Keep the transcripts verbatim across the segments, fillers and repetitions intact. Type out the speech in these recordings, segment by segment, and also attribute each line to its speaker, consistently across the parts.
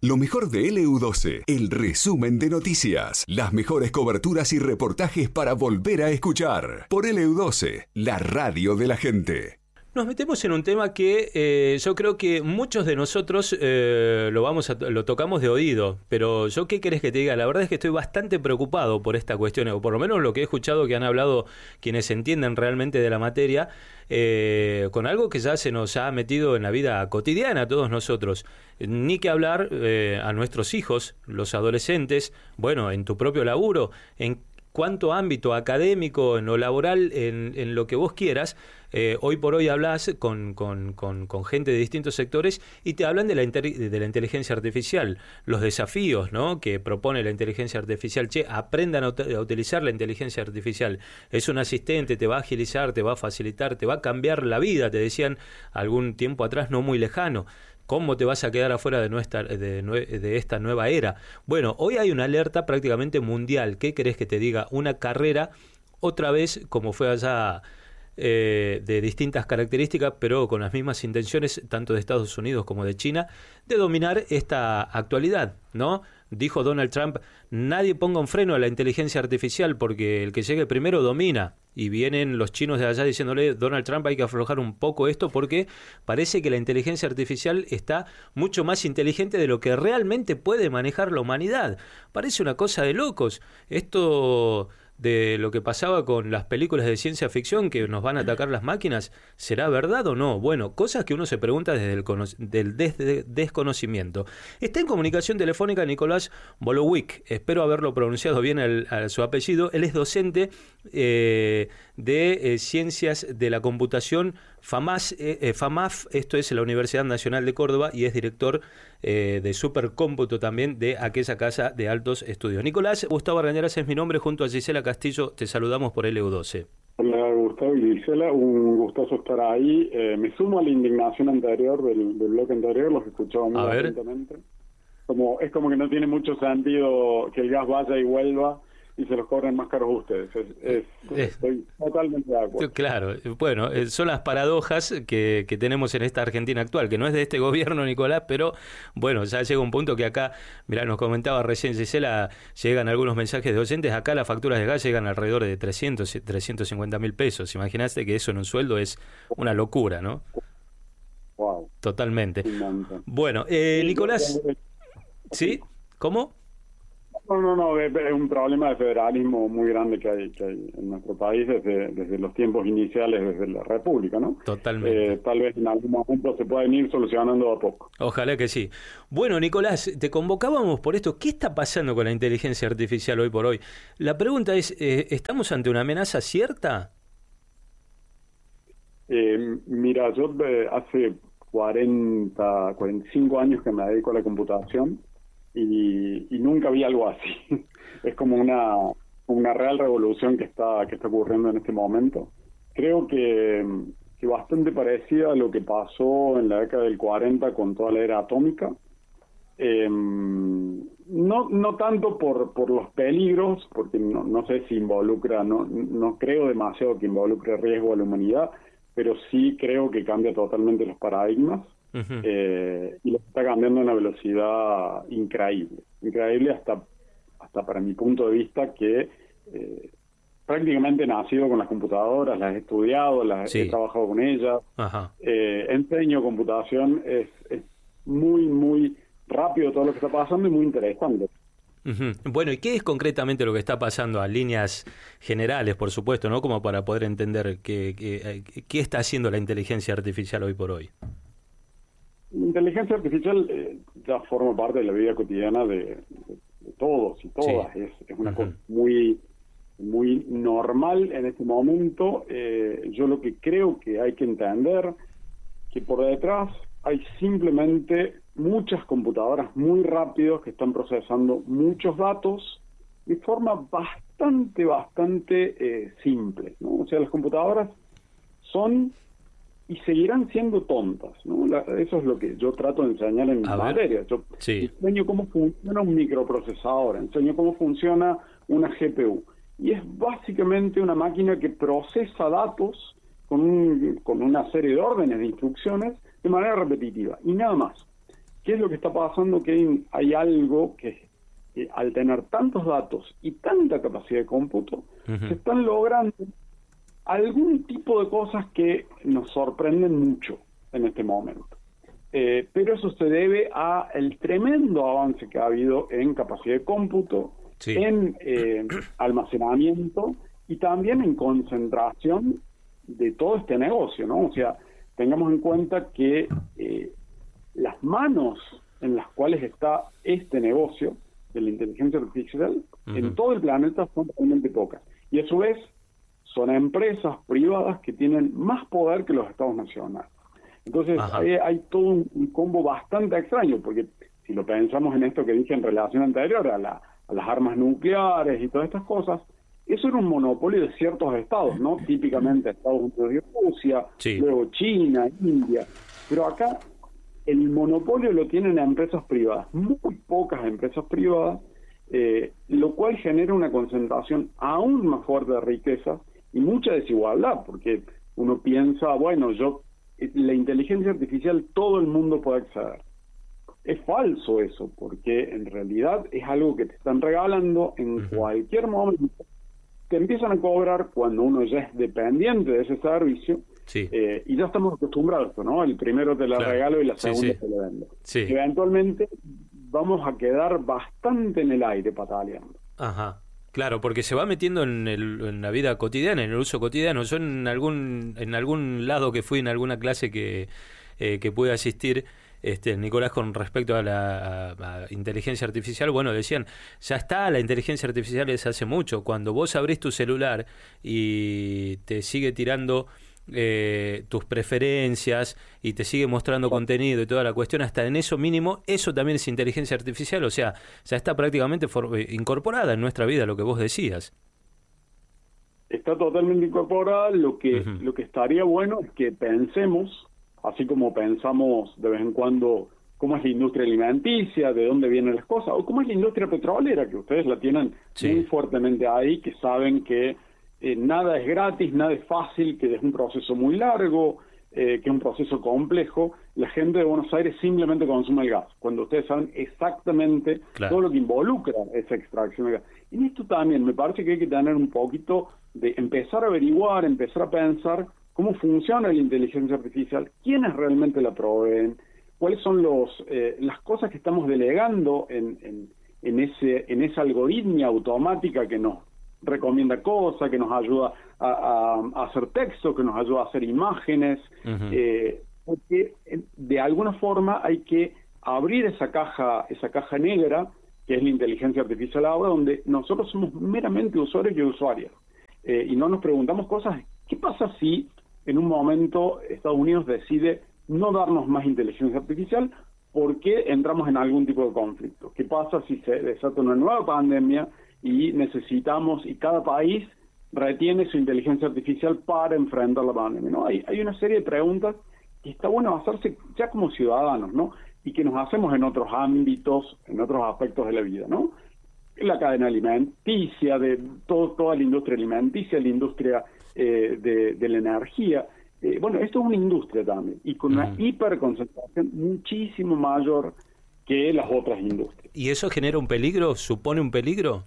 Speaker 1: Lo mejor de L U doce, el resumen de noticias, las mejores coberturas y reportajes para volver a escuchar. Por L U doce, la radio de la gente.
Speaker 2: Nos metemos en un tema que eh, yo creo que muchos de nosotros eh, lo vamos a, lo tocamos de oído, pero yo qué querés que te diga, la verdad es que estoy bastante preocupado por esta cuestión, o por lo menos lo que he escuchado que han hablado quienes entienden realmente de la materia, eh, con algo que ya se nos ha metido en la vida cotidiana a todos nosotros. Ni que hablar eh, a nuestros hijos, los adolescentes, bueno, en tu propio laburo, en cuánto ámbito académico, en lo laboral, en, en lo que vos quieras, eh, hoy por hoy hablas con, con, con, con gente de distintos sectores y te hablan de la, inter, de la inteligencia artificial, los desafíos, ¿no?, que propone la inteligencia artificial. Che, aprendan a, a utilizar la inteligencia artificial. Es un asistente, te va a agilizar, te va a facilitar, te va a cambiar la vida, te decían algún tiempo atrás, no muy lejano. ¿Cómo te vas a quedar afuera de, nuestra, de, de esta nueva era? Bueno, hoy hay una alerta prácticamente mundial. ¿Qué querés que te diga? Una carrera, otra vez, como fue allá, eh, de distintas características, pero con las mismas intenciones, tanto de Estados Unidos como de China, de dominar esta actualidad, ¿no? Dijo Donald Trump, nadie ponga un freno a la inteligencia artificial porque el que llegue primero domina. Y vienen los chinos de allá diciéndole, Donald Trump, hay que aflojar un poco esto porque parece que la inteligencia artificial está mucho más inteligente de lo que realmente puede manejar la humanidad. Parece una cosa de locos. Esto de lo que pasaba con las películas de ciencia ficción, que nos van a atacar las máquinas, ¿será verdad o no? Bueno, cosas que uno se pregunta desde el cono- del des- desconocimiento. Está en comunicación telefónica Nicolás Bolowick, espero haberlo pronunciado bien el, a su apellido. Él es docente eh, de eh, Ciencias de la Computación FAMAS, eh, FAMAF, esto es la Universidad Nacional de Córdoba, y es director eh, de Supercómputo también de aquella casa de altos estudios. Nicolás, Gustavo Argañarás es mi nombre, junto a Gisela Castillo te saludamos por L U doce.
Speaker 3: Hola Gustavo y Gisela, un gustoso estar ahí. Eh, me sumo a la indignación anterior del, del bloque anterior, los escuchaba muy atentamente. Como, es como que no tiene mucho sentido que el gas vaya y vuelva y se los cobren más caros ustedes. Es, es, es, estoy totalmente de acuerdo.
Speaker 2: Claro, bueno, son las paradojas que, que tenemos en esta Argentina actual, que no es de este gobierno, Nicolás, pero bueno, ya llega un punto que acá, mirá, nos comentaba recién Gisela, llegan algunos mensajes de oyentes, acá las facturas de gas llegan alrededor de trescientos, trescientos cincuenta mil pesos. Imaginaste que eso en un sueldo es una locura, ¿no?
Speaker 3: Wow.
Speaker 2: Totalmente. Bueno, eh, Nicolás, ¿sí? ¿Cómo?
Speaker 3: No, no, no, es, es un problema de federalismo muy grande que hay, que hay en nuestro país desde, desde los tiempos iniciales, desde la República, ¿no?
Speaker 2: Totalmente.
Speaker 3: Eh, tal vez en algún momento se pueden ir solucionando a poco.
Speaker 2: Ojalá que sí. Bueno, Nicolás, te convocábamos por esto. ¿Qué está pasando con la inteligencia artificial hoy por hoy? La pregunta es, eh, ¿estamos ante una amenaza cierta?
Speaker 3: Eh, mira, yo eh, hace cuarenta, cuarenta y cinco años que me dedico a la computación. Y, y nunca vi algo así. Es como una una real revolución que está que está ocurriendo en este momento. Creo que, que bastante parecida a lo que pasó en la década del cuarenta con toda la era atómica. Eh, no no tanto por por los peligros, porque no, no sé si involucra, no no creo demasiado que involucre riesgo a la humanidad, pero sí creo que cambia totalmente los paradigmas. Uh-huh. Eh, y lo está cambiando a una velocidad increíble, increíble hasta hasta para mi punto de vista, que eh, prácticamente he nacido con las computadoras, las he estudiado, las sí. he trabajado con ellas, eh, enseño computación, es, es muy muy rápido todo lo que está pasando y muy interesante.
Speaker 2: Uh-huh. Bueno, ¿y qué es concretamente lo que está pasando a líneas generales, por supuesto, ¿no? Como para poder entender qué, qué, qué está haciendo la inteligencia artificial hoy por hoy.
Speaker 3: La inteligencia artificial eh, ya forma parte de la vida cotidiana de, de, de todos y todas. Sí. Es, es una uh-huh. cosa muy muy normal en este momento. Eh, yo lo que creo que hay que entender que por detrás hay simplemente muchas computadoras muy rápidas que están procesando muchos datos de forma bastante, bastante eh, simple, ¿no? O sea, las computadoras son y seguirán siendo tontas, ¿no? La, eso es lo que yo trato de enseñar en mi materia. Yo sí. enseño cómo funciona un microprocesador, enseño cómo funciona una G P U. Y es básicamente una máquina que procesa datos con, un, con una serie de órdenes de instrucciones de manera repetitiva, y nada más. ¿qué es lo que está pasando? Que hay, hay algo que, que al tener tantos datos y tanta capacidad de cómputo, uh-huh. se están logrando algún tipo de cosas que nos sorprenden mucho en este momento. Eh, pero eso se debe a el tremendo avance que ha habido en capacidad de cómputo, sí. en eh, almacenamiento y también en concentración de todo este negocio, ¿no? O sea, tengamos en cuenta que eh, las manos en las cuales está este negocio de la inteligencia artificial uh-huh. en todo el planeta son realmente pocas. Y a su vez son empresas privadas que tienen más poder que los estados nacionales. Entonces hay, hay todo un, un combo bastante extraño, porque si lo pensamos en esto que dije en relación anterior a, la, a las armas nucleares y todas estas cosas, eso era un monopolio de ciertos estados, ¿no? Típicamente Estados Unidos y Rusia, sí. luego China, India, pero acá el monopolio lo tienen empresas privadas, muy pocas empresas privadas, eh, lo cual genera una concentración aún más fuerte de riquezas y mucha desigualdad, porque uno piensa, bueno, yo la inteligencia artificial todo el mundo puede acceder. Es falso eso, porque en realidad es algo que te están regalando en uh-huh. cualquier momento. Te empiezan a cobrar cuando uno ya es dependiente de ese servicio, sí. eh, y ya estamos acostumbrados a esto, ¿no? El primero te la claro. regalo y la segunda sí, sí. te la vendo. Sí. Eventualmente vamos a quedar bastante en el aire pataleando.
Speaker 2: Ajá. Claro, porque se va metiendo en, el, en la vida cotidiana, en el uso cotidiano. Yo en algún en algún lado que fui, en alguna clase que, eh, que pude asistir, este Nicolás, con respecto a la a, a inteligencia artificial, bueno, decían, ya está, la inteligencia artificial desde hace mucho. Cuando vos abrís tu celular y te sigue tirando eh, tus preferencias y te sigue mostrando contenido y toda la cuestión, hasta en eso mínimo, eso también es inteligencia artificial. O sea, ya está prácticamente for- incorporada en nuestra vida, lo que vos decías.
Speaker 3: Está totalmente incorporada. Lo que uh-huh. lo que estaría bueno es que pensemos, así como pensamos de vez en cuando cómo es la industria alimenticia, de dónde vienen las cosas, o cómo es la industria petrolera, que ustedes la tienen sí. muy fuertemente ahí, que saben que Eh, nada es gratis, nada es fácil, que es un proceso muy largo, eh, que es un proceso complejo. La gente de Buenos Aires simplemente consume el gas, cuando ustedes saben exactamente claro. todo lo que involucra esa extracción de gas. Y esto también me parece que hay que tener un poquito de empezar a averiguar, empezar a pensar cómo funciona la inteligencia artificial, quiénes realmente la proveen, cuáles son los eh, las cosas que estamos delegando en, en, en, ese, en esa algoritmia automática que nos recomienda cosas, que nos ayuda a, a, a hacer texto, que nos ayuda a hacer imágenes, uh-huh. eh, porque de alguna forma hay que abrir esa caja, esa caja negra, que es la inteligencia artificial ahora, donde nosotros somos meramente usuarios y usuarias, eh, y no nos preguntamos cosas. ¿Qué pasa si en un momento Estados Unidos decide no darnos más inteligencia artificial porque entramos en algún tipo de conflicto? ¿Qué pasa si se desata una nueva pandemia y necesitamos, y cada país retiene su inteligencia artificial para enfrentar la pandemia, ¿no? Hay, hay una serie de preguntas que está bueno hacerse ya como ciudadanos, ¿no? Y que nos hacemos en otros ámbitos, en otros aspectos de la vida, ¿no? La cadena alimenticia, de todo, toda la industria alimenticia, la industria eh, de, de la energía. Eh, bueno, esto es una industria también, y con una uh-huh. hiperconcentración muchísimo mayor que las otras industrias.
Speaker 2: ¿Y eso genera un peligro? ¿Supone un peligro?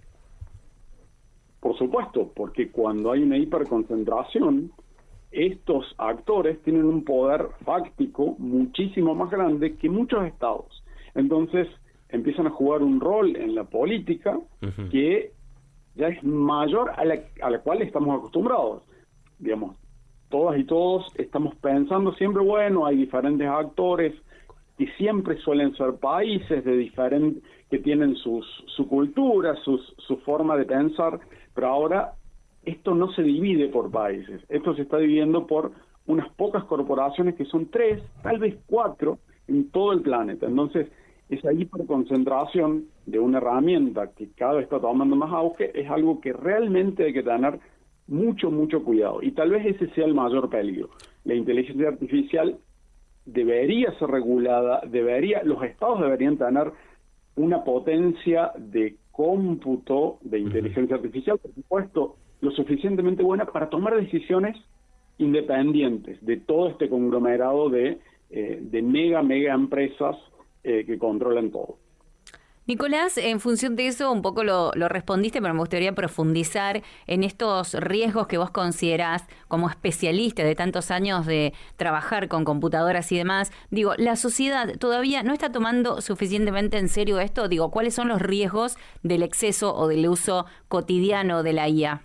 Speaker 3: Por supuesto, porque cuando hay una hiperconcentración, estos actores tienen un poder fáctico muchísimo más grande que muchos estados. Entonces empiezan a jugar un rol en la política uh-huh. que ya es mayor a la, a la cual estamos acostumbrados. Digamos, todas y todos estamos pensando siempre, bueno, hay diferentes actores y siempre suelen ser países de diferentes que tienen sus, su cultura, sus, su forma de pensar, pero ahora esto no se divide por países, esto se está dividiendo por unas pocas corporaciones que son tres, tal vez cuatro, en todo el planeta. Entonces, esa hiperconcentración de una herramienta que cada vez está tomando más auge es algo que realmente hay que tener mucho, mucho cuidado. Y tal vez ese sea el mayor peligro. La inteligencia artificial debería ser regulada, debería, los estados deberían tener una potencia de cómputo de inteligencia uh-huh. artificial, por supuesto, lo suficientemente buena para tomar decisiones independientes de todo este conglomerado de, eh, de mega, mega empresas eh, que controlan todo.
Speaker 4: Nicolás, en función de eso, un poco lo, lo respondiste, pero me gustaría profundizar en estos riesgos que vos considerás como especialista de tantos años de trabajar con computadoras y demás. Digo, ¿la sociedad todavía no está tomando suficientemente en serio esto? Digo, ¿cuáles son los riesgos del exceso o del uso cotidiano de la I A?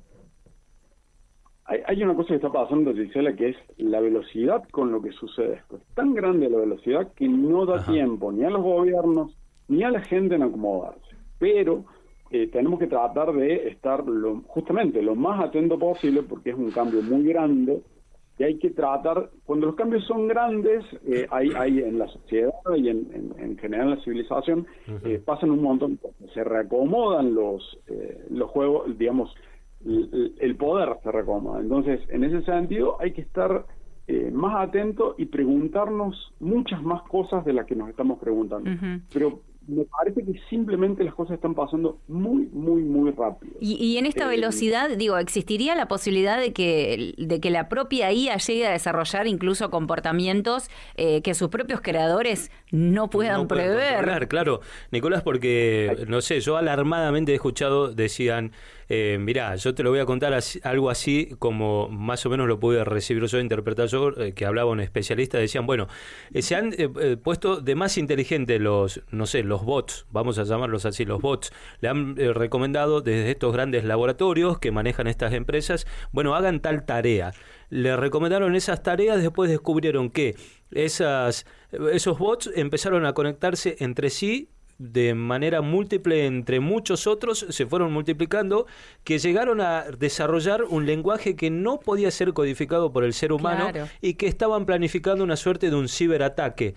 Speaker 3: Hay, hay una cosa que está pasando, Gisela, que es la velocidad con lo que sucede esto. Es tan grande la velocidad que no da Ajá. tiempo ni a los gobiernos ni a la gente en acomodarse, pero eh, tenemos que tratar de estar lo, justamente lo más atento posible, porque es un cambio muy grande, y hay que tratar, cuando los cambios son grandes, eh, hay, hay en la sociedad y en, en, en general en la civilización, uh-huh. eh, pasan un montón, se reacomodan los, eh, los juegos, digamos, el, el poder se reacomoda. Entonces, en ese sentido, hay que estar eh, más atentos y preguntarnos muchas más cosas de las que nos estamos preguntando. Uh-huh. Pero me parece que simplemente las cosas están pasando muy, muy, muy rápido.
Speaker 4: Y, y en esta eh, velocidad, digo, ¿existiría la posibilidad de que de que la propia I A llegue a desarrollar incluso comportamientos eh, que sus propios creadores no puedan no prever?
Speaker 2: Controlar, claro, Nicolás, porque, no sé, yo alarmadamente he escuchado, decían, eh, mirá, yo te lo voy a contar así, algo así como más o menos lo pude recibir yo, interpretar yo, eh, que hablaba un especialista, decían, bueno, eh, se han eh, puesto de más inteligente los, no sé, los Los bots, vamos a llamarlos así, los bots, le han eh, recomendado desde estos grandes laboratorios que manejan estas empresas, bueno, hagan tal tarea. Le recomendaron esas tareas, después descubrieron que esas, esos bots empezaron a conectarse entre sí de manera múltiple entre muchos otros, se fueron multiplicando, que llegaron a desarrollar un lenguaje que no podía ser codificado por el ser humano, claro. y que estaban planificando una suerte de un ciberataque,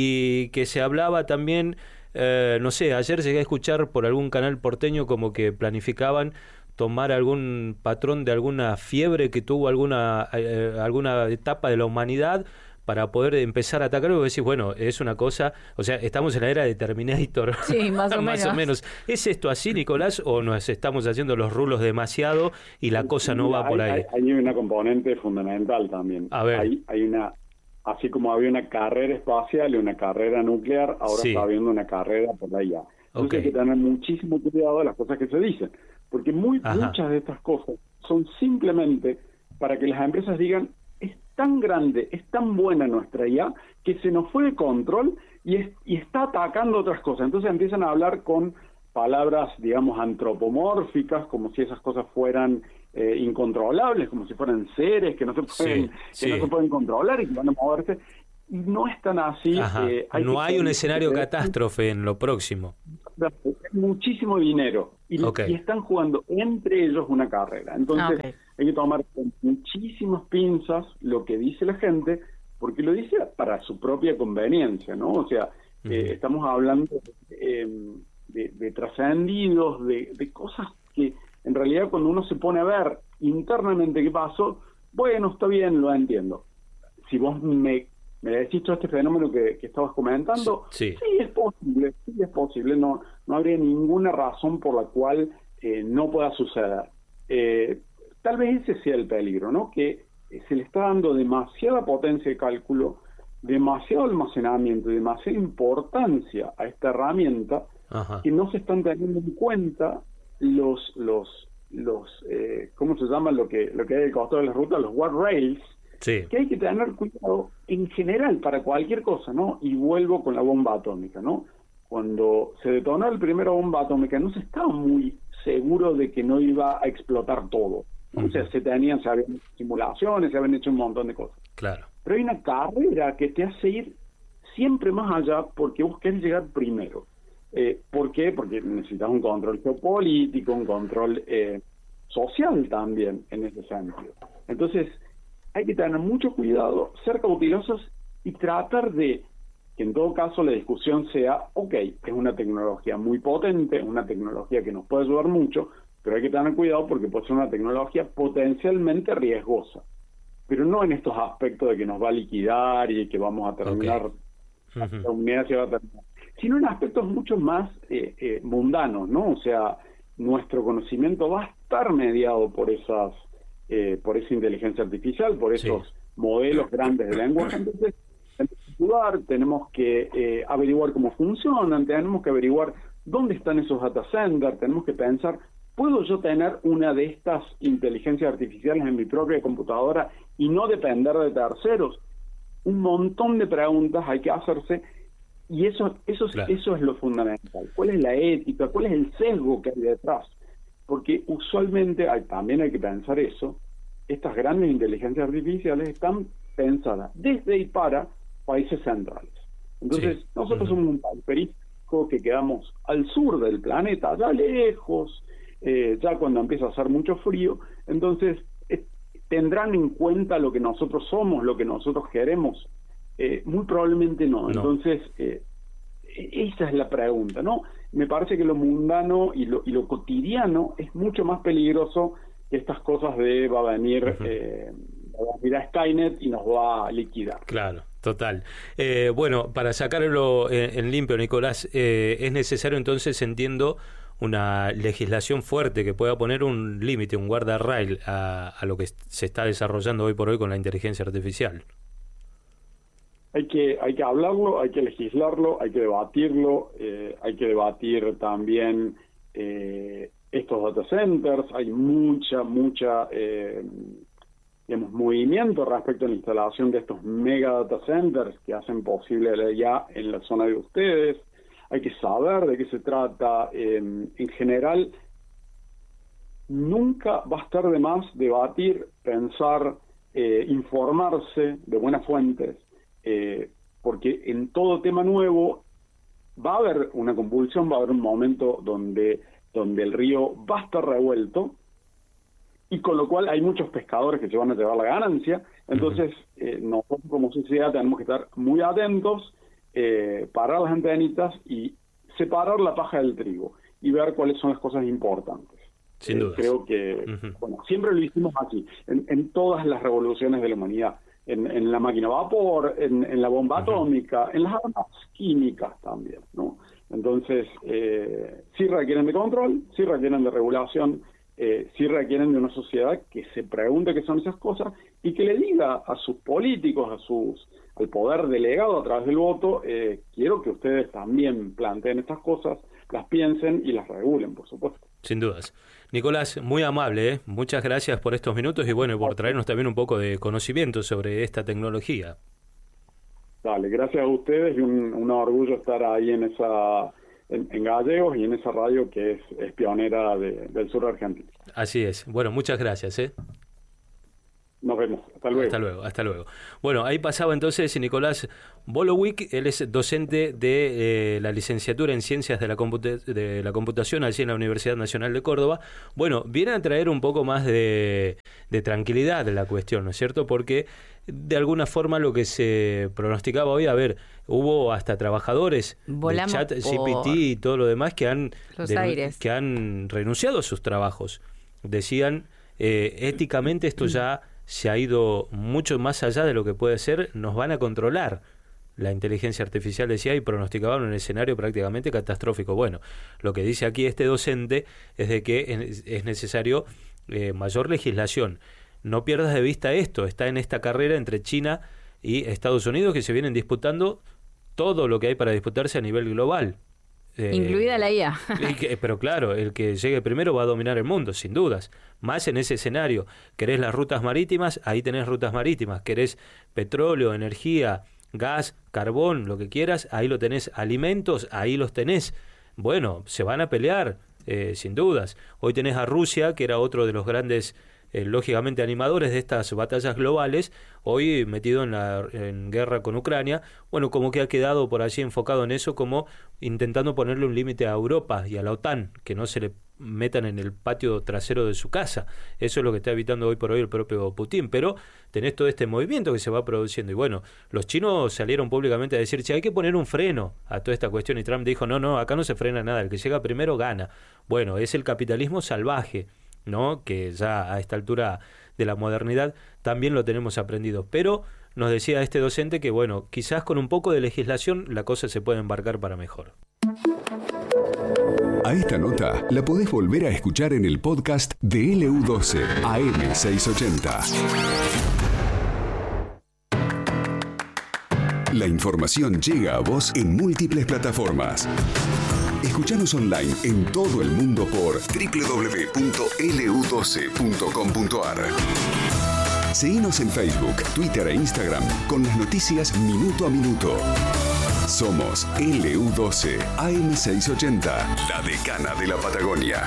Speaker 2: y que se hablaba también, eh, no sé, ayer llegué a escuchar por algún canal porteño como que planificaban tomar algún patrón de alguna fiebre que tuvo alguna, eh, alguna etapa de la humanidad para poder empezar a atacar. Y vos decís, bueno, es una cosa, o sea, estamos en la era de Terminator.
Speaker 4: Sí, más o
Speaker 2: más
Speaker 4: menos.
Speaker 2: o menos. ¿Es esto así, Nicolás, o nos estamos haciendo los rulos demasiado y la cosa no va
Speaker 3: hay,
Speaker 2: por ahí?
Speaker 3: Hay, hay una componente fundamental también.
Speaker 2: A ver.
Speaker 3: Hay, hay una, así como había una carrera espacial y una carrera nuclear, ahora sí. está habiendo una carrera por la I A. Entonces okay. hay que tener muchísimo cuidado de las cosas que se dicen, porque muy, muchas de estas cosas son simplemente para que las empresas digan, es tan grande, es tan buena nuestra I A, que se nos fue de control y, es, y está atacando otras cosas. Entonces empiezan a hablar con palabras, digamos, antropomórficas, como si esas cosas fueran eh, incontrolables, como si fueran seres que no se pueden, sí, que sí. no se pueden controlar y que van a moverse. Y no es tan así.
Speaker 2: Eh, hay no hay un escenario que, catástrofe en lo próximo.
Speaker 3: Muchísimo dinero. Y, okay. y están jugando entre ellos una carrera. Entonces okay. hay que tomar con muchísimas pinzas lo que dice la gente, porque lo dice para su propia conveniencia, ¿no? O sea, uh-huh. eh, estamos hablando eh, de, de trascendidos, de, de cosas que en realidad cuando uno se pone a ver internamente qué pasó, bueno, está bien, lo entiendo. Si vos me me decís todo este fenómeno que, que estabas comentando,
Speaker 2: sí.
Speaker 3: sí es posible, sí es posible, no no habría ninguna razón por la cual eh, no pueda suceder. Eh, tal vez ese sea el peligro, ¿no? Que se le está dando demasiada potencia de cálculo, demasiado almacenamiento y demasiada importancia a esta herramienta, Ajá. que no se están teniendo en cuenta los los los eh, ¿cómo se llama lo que lo que hay al costado de la ruta? Los guardrails. Sí. Que hay que tener cuidado en general para cualquier cosa, ¿no? Y vuelvo con la bomba atómica, ¿no? Cuando se detonó la primera bomba atómica no se estaba muy seguro de que no iba a explotar todo. Uh-huh. O sea, se tenían, se habían hecho simulaciones, se habían hecho un montón de cosas.
Speaker 2: Claro.
Speaker 3: Pero hay una carrera que te hace ir siempre más allá porque vos querés llegar primero. Eh, ¿Por qué? Porque necesitas un control geopolítico, un control eh, social también en ese sentido. Entonces, hay que tener mucho cuidado, ser cautelosos y tratar de que en todo caso la discusión sea, ok, es una tecnología muy potente, una tecnología que nos puede ayudar mucho, pero hay que tener cuidado porque puede ser una tecnología potencialmente riesgosa, pero no en estos aspectos de que nos va a liquidar y que vamos a terminar, okay. uh-huh. la humanidad se va a terminar, sino en aspectos mucho más eh, eh, mundanos, ¿no? O sea, nuestro conocimiento va a estar mediado por esas Eh, por esa inteligencia artificial, por esos sí. modelos grandes de lenguaje. Entonces calcular, tenemos que eh, averiguar cómo funcionan, tenemos que averiguar dónde están esos data centers, tenemos que pensar, ¿puedo yo tener una de estas inteligencias artificiales en mi propia computadora y no depender de terceros? Un montón de preguntas hay que hacerse, y eso, eso, claro. eso es lo fundamental. ¿Cuál es la ética? ¿Cuál es el sesgo que hay detrás? Porque usualmente hay, también hay que pensar eso. Estas grandes inteligencias artificiales están pensadas desde y para países centrales. Entonces, sí. nosotros uh-huh. somos un país periférico que quedamos al sur del planeta, allá lejos, eh, ya cuando empieza a hacer mucho frío. Entonces, eh, ¿tendrán en cuenta lo que nosotros somos, lo que nosotros queremos? Eh, muy probablemente no. no. Entonces, eh, esa es la pregunta, ¿no? Me parece que lo mundano y lo, y lo cotidiano es mucho más peligroso que estas cosas de va a venir, uh-huh. eh, va a venir a Skynet y nos va a liquidar.
Speaker 2: Claro, total. Eh, bueno, para sacarlo en, en limpio, Nicolás, eh, es necesario entonces, entiendo, una legislación fuerte que pueda poner un límite, un guardarrail a, a lo que se está desarrollando hoy por hoy con la inteligencia artificial.
Speaker 3: Hay que, hay que hablarlo, hay que legislarlo, hay que debatirlo, eh, hay que debatir también eh, estos data centers. Hay mucha, mucha eh, digamos, movimiento respecto a la instalación de estos mega data centers que hacen posible ya en la zona de ustedes. Hay que saber de qué se trata. Eh, en general, nunca va a estar de más debatir, pensar, eh, informarse de buenas fuentes. Eh, porque en todo tema nuevo va a haber una convulsión, va a haber un momento donde, donde el río va a estar revuelto, y con lo cual hay muchos pescadores que se van a llevar la ganancia. Entonces, eh, nosotros como sociedad tenemos que estar muy atentos, eh, parar las antenitas y separar la paja del trigo y ver cuáles son las cosas importantes.
Speaker 2: Sin duda.
Speaker 3: Eh, creo que, uh-huh. bueno, siempre lo hicimos así, en, en todas las revoluciones de la humanidad. En, en la máquina a vapor, en, en la bomba uh-huh. atómica, en las armas químicas también, ¿no? Entonces, eh, sí requieren de control, sí requieren de regulación, eh, sí requieren de una sociedad que se pregunte qué son esas cosas y que le diga a sus políticos, a sus al poder delegado a través del voto, eh, quiero que ustedes también planteen estas cosas, las piensen y las regulen, por supuesto.
Speaker 2: Sin dudas. Nicolás, muy amable, ¿eh? Muchas gracias por estos minutos y bueno, por traernos también un poco de conocimiento sobre esta tecnología.
Speaker 3: Dale, gracias a ustedes y un, un orgullo estar ahí en esa en, en Gallegos y en esa radio que es, es pionera de, del sur argentino.
Speaker 2: Así es. Bueno, muchas gracias, ¿eh?
Speaker 3: Nos vemos. Hasta luego.
Speaker 2: Hasta luego, hasta luego. Bueno, ahí pasaba entonces Nicolás Bolowick. Él es docente de eh, la licenciatura en Ciencias de la, Computa- de la Computación allí en la Universidad Nacional de Córdoba. Bueno, viene a traer un poco más de, de tranquilidad en la cuestión, ¿no es cierto? Porque de alguna forma lo que se pronosticaba hoy, a ver, hubo hasta trabajadores
Speaker 4: Volamos
Speaker 2: de chat G P T y todo lo demás que han,
Speaker 4: los
Speaker 2: de,
Speaker 4: aires.
Speaker 2: que han renunciado a sus trabajos. Decían, eh, éticamente esto ya se ha ido mucho más allá de lo que puede ser, nos van a controlar. La inteligencia artificial decía y pronosticaban un escenario prácticamente catastrófico. Bueno, lo que dice aquí este docente es de que es necesario eh, mayor legislación. No pierdas de vista esto, está en esta carrera entre China y Estados Unidos que se vienen disputando todo lo que hay para disputarse a nivel global. Eh,
Speaker 4: Incluida la I A.
Speaker 2: que, pero claro, el que llegue primero va a dominar el mundo, sin dudas. Más en ese escenario. ¿Querés las rutas marítimas? Ahí tenés rutas marítimas. ¿Querés petróleo, energía, gas, carbón, lo que quieras? Ahí lo tenés. Alimentos, ahí los tenés. Bueno, se van a pelear, eh, sin dudas. Hoy tenés a Rusia, que era otro de los grandes, eh, lógicamente, animadores de estas batallas globales, hoy metido en, la, en guerra con Ucrania. Bueno, como que ha quedado por allí enfocado en eso, como intentando ponerle un límite a Europa y a la OTAN, que no se le metan en el patio trasero de su casa. Eso es lo que está evitando hoy por hoy el propio Putin, pero tenés todo este movimiento que se va produciendo y bueno, los chinos salieron públicamente a decir, che, hay que poner un freno a toda esta cuestión y Trump dijo, no, no, acá no se frena nada, el que llega primero gana. Bueno, es el capitalismo salvaje, ¿no? Que ya a esta altura de la modernidad también lo tenemos aprendido, pero nos decía este docente que bueno, quizás con un poco de legislación la cosa se puede embarcar para mejor.
Speaker 1: A esta nota la podés volver a escuchar en el podcast de L U doce A M seiscientos ochenta. La información llega a vos en múltiples plataformas. Escuchanos online en todo el mundo por doble u doble u doble u punto ele u doce punto com punto a r. Seguinos en Facebook, Twitter e Instagram con las noticias minuto a minuto. Somos ele u doce A M seiscientos ochenta, la decana de la Patagonia.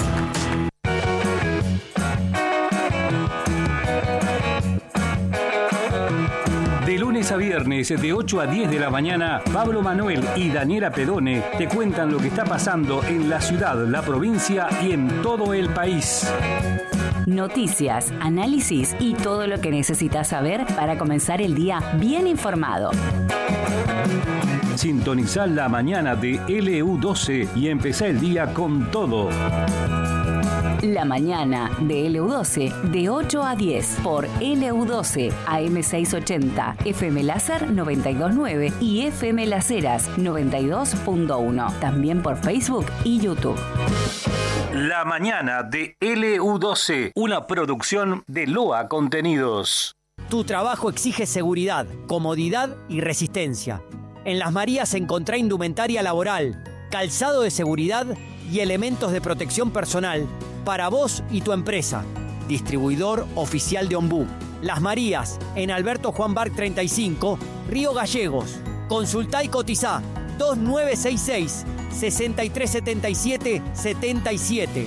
Speaker 5: De lunes a viernes, de ocho a diez de la mañana, Pablo Manuel y Daniela Pedone te cuentan lo que está pasando en la ciudad, la provincia y en todo el país.
Speaker 4: Noticias, análisis y todo lo que necesitas saber para comenzar el día bien informado.
Speaker 5: Sintonizá la mañana de ele u doce y empezá el día con todo.
Speaker 4: La mañana de ele u doce, de ocho a diez, por ele u doce, A M seiscientos ochenta, F M Láser noventa y dos punto nueve y F M Las Heras noventa y dos punto uno. También por Facebook y YouTube.
Speaker 5: La mañana de ele u doce, una producción de L O A Contenidos.
Speaker 6: Tu trabajo exige seguridad, comodidad y resistencia. En Las Marías encontrá indumentaria laboral, calzado de seguridad y elementos de protección personal para vos y tu empresa. Distribuidor oficial de Ombú. Las Marías, en Alberto Juan Barc treinta y cinco, Río Gallegos. Consultá y cotizá dos nueve seis seis, seis tres siete siete, siete siete.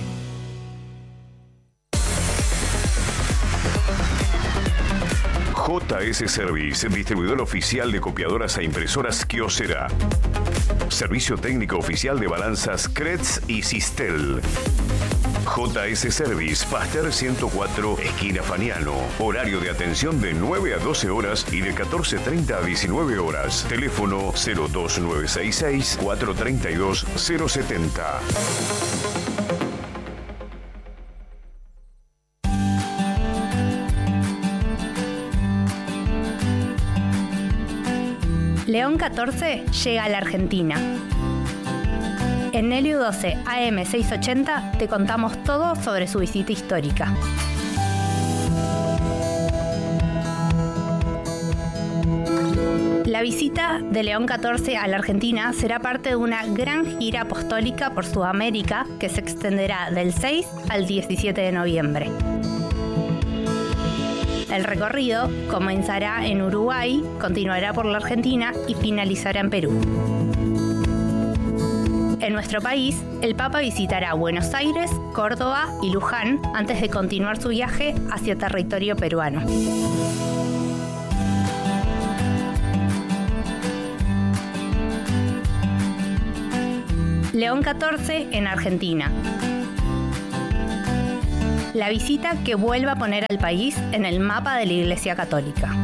Speaker 1: J S Service, distribuidor oficial de copiadoras e impresoras Kyocera. Servicio técnico oficial de balanzas Kretz y Sistel. J S Service, Pasteur ciento cuatro, esquina Faniano. Horario de atención de nueve a doce horas y de catorce treinta a diecinueve horas. Teléfono cero dos nueve seis seis, cuatro tres dos, cero siete cero.
Speaker 7: León catorce llega a la Argentina. En ele u doce A M seiscientos ochenta te contamos todo sobre su visita histórica. La visita de León catorce a la Argentina será parte de una gran gira apostólica por Sudamérica que se extenderá del seis al diecisiete de noviembre. El recorrido comenzará en Uruguay, continuará por la Argentina y finalizará en Perú. En nuestro país, el Papa visitará Buenos Aires, Córdoba y Luján antes de continuar su viaje hacia territorio peruano. León catorce en Argentina. La visita que vuelve a poner al país en el mapa de la Iglesia Católica.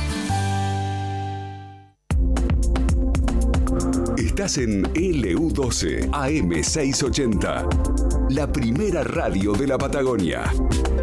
Speaker 1: Estás en ele u doce A M seiscientos ochenta, la primera radio de la Patagonia.